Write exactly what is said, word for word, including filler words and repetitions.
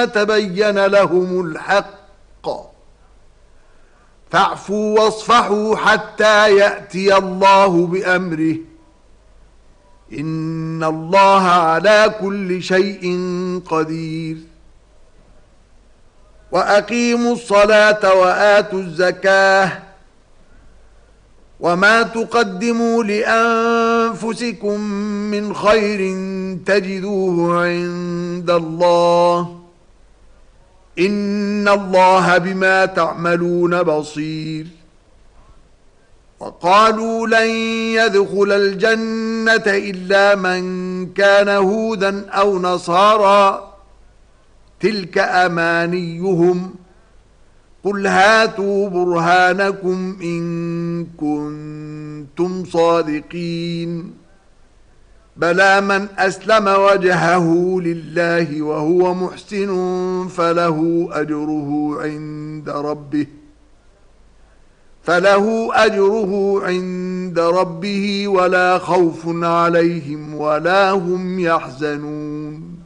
تبين لهم الحق فاعفوا واصفحوا حتى يأتي الله بأمره إن الله على كل شيء قدير وأقيموا الصلاة وآتوا الزكاة وما تقدموا لأنفسكم من خير تجدوه عند الله إن الله بما تعملون بصير وقالوا لن يدخل الجنة إلا من كان هودا أو نصارى تلك أمانيهم قل هاتوا برهانكم إن كنتم صادقين بلى من أسلم وجهه لله وهو محسن فله أجره عند ربه فله أجره عند ربه ولا خوف عليهم ولا هم يحزنون